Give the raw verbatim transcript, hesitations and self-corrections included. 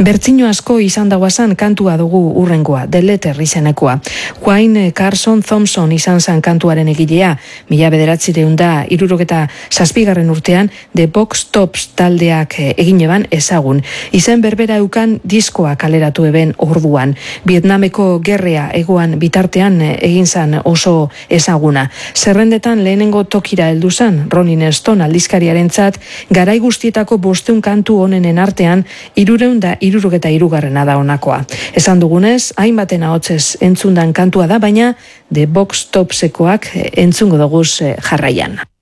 Bertzino asko izan dagoazan kantua dugu urrengoa, The Letter izenekoa. Wayne Carson Thompson izan zan kantuaren egilea, mila bederatzireun da irurogeta zazpigarren urtean The Box Tops taldeak egin eban ezagun. Izen berbera eukan diskoa kaleratu eben orduan. Vietnameko gerrea egoan bitartean egin zan oso ezaguna. Zerrendetan lehenengo tokira heldu zan, Rolling Stone aldizkariarentzat garai guztietako bosteun kantu honenen artean hirureun da irurogeta hirugarrena da honakoa. Esan dugunez, hainbaten ahotsez entzundan kantua da, baina The Box Topsekoak entzungo doguz jarraian.